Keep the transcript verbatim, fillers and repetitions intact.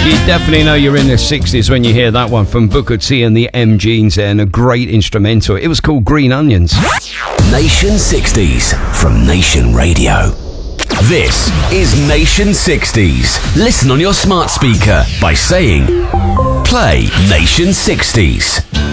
You definitely know you're in the sixties when you hear that one from Booker T and the M Genes there, and a great instrumental. It was called Green Onions. Nation sixties from Nation Radio. This is Nation sixties. Listen on your smart speaker by saying, play Nation sixties.